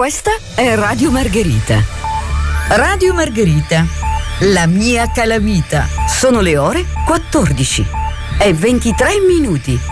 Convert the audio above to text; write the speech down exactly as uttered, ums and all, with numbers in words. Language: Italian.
Questa è Radio Margherita. Radio Margherita, la mia calamita. Sono le ore quattordici e ventitré minuti.